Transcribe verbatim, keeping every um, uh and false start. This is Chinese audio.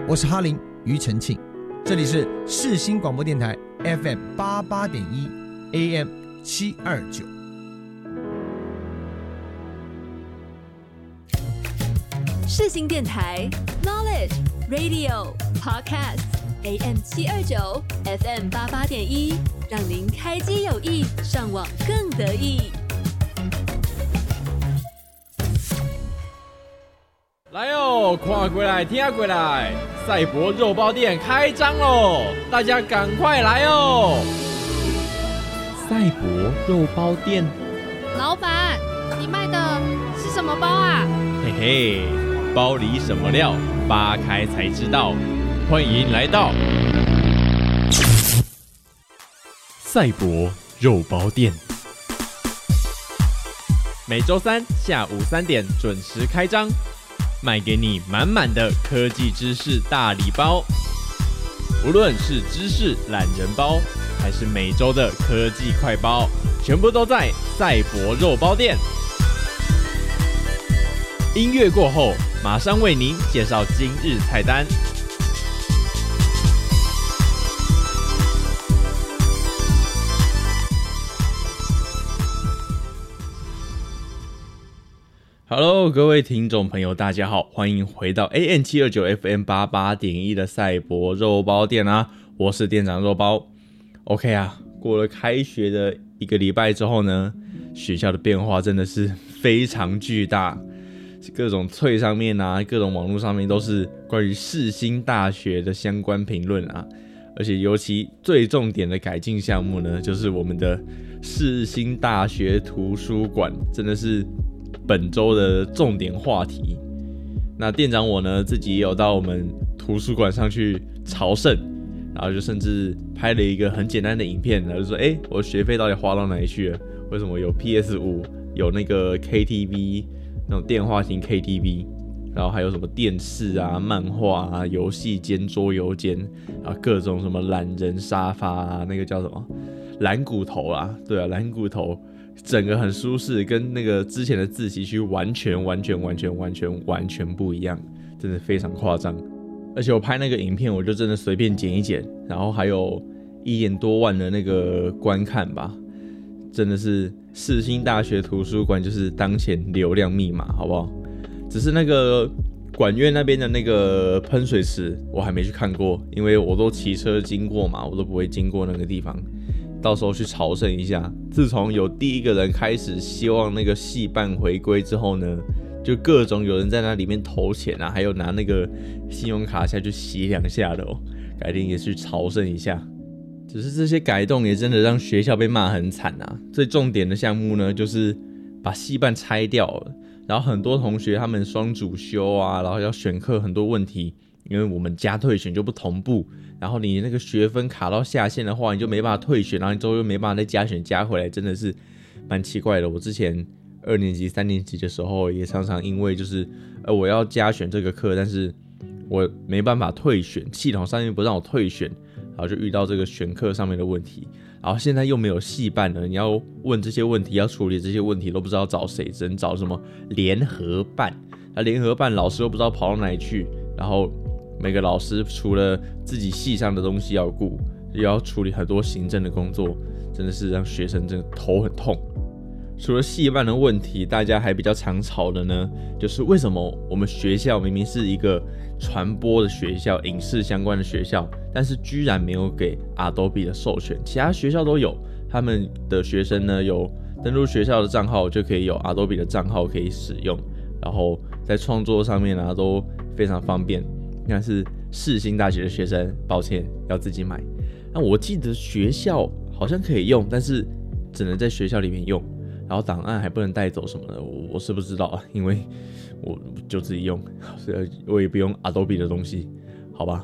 我是哈林庾澄庆，这里是世新广播电台 F M 八八点一 A M 七二九。 世新电台 Knowledge Radio Podcast A M 七二九 F M 八八点一，让您开机有益，上网更得意。 来哦，跨过来，听过来，赛博肉包店开张喽！大家赶快来哦！赛博肉包店， 老板，你卖的是什么包啊？ 嘿嘿，包里什么料，扒开才知道。欢迎来到赛博肉包店，每周三下午三点准时开张。卖给你满满的科技知识大礼包，无论是知识懒人包，还是每周的科技快包，全部都在赛博肉包店。音乐过后，马上为您介绍今日菜单。Hello， 各位听众朋友，大家好，欢迎回到 A M 七二九 F M 八八点一 的赛博肉包店啊，我是店长肉包。OK 啊，过了开学的一个礼拜之后呢，学校的变化真的是非常巨大，各种脆上面啊，各种网络上面都是关于世新大学的相关评论啊，而且尤其最重点的改进项目呢，就是我们的世新大学图书馆，真的是本周的重点话题。那店长我呢，自己也有到我们图书馆上去朝圣，然后就甚至拍了一个很简单的影片，然后就说，哎、欸，我学费到底花到哪里去了？为什么有 P S 五， 有那个 K T V 那种电话型 K T V， 然后还有什么电视啊、漫画啊、游戏间、桌游间，然后各种什么懒人沙发啊，那个叫什么蓝骨头啊，对啊，蓝骨头。整个很舒适，跟那个之前的自习区完全完全完全完全完全不一样，真的非常夸张。而且我拍那个影片，我就真的随便剪一剪，然后还有一点多万的那个观看吧，真的是世新大学图书馆就是当前流量密码，好不好？只是那个管院那边的那个喷水池，我还没去看过，因为我都骑车经过嘛，我都不会经过那个地方。到时候去朝圣一下。自从有第一个人开始希望那个系办回归之后呢，就各种有人在那里面投钱啊，还有拿那个信用卡下去洗两下的哦。改天也去朝圣一下。只是这些改动也真的让学校被骂很惨啊。最重点的项目呢，就是把系办拆掉了，然后很多同学他们双主修啊，然后要选课很多问题。因为我们加退选就不同步，然后你那个学分卡到下限的话，你就没办法退选，然后你之后又没办法再加选加回来，真的是蛮奇怪的。我之前二年级、三年级的时候，也常常因为就是呃我要加选这个课，但是我没办法退选，系统上面不让我退选，然后就遇到这个选课上面的问题。然后现在又没有系办了，你要问这些问题，要处理这些问题都不知道找谁，只能找什么联合办。那联合办老师又不知道跑到哪里去，然后每个老师除了自己系上的东西要顾，也要处理很多行政的工作，真的是让学生真的头很痛。除了系办的问题，大家还比较常吵的呢，就是为什么我们学校明明是一个传播的学校、影视相关的学校，但是居然没有给 Adobe 的授权，其他学校都有，他们的学生呢有登录学校的账号就可以有 Adobe 的账号可以使用，然后在创作上面啊都非常方便。但是世新大学的学生，抱歉要自己买。那我记得学校好像可以用，但是只能在学校里面用，然后档案还不能带走什么的，我我是不知道啊，因为我就自己用，我也不用 Adobe 的东西，好吧。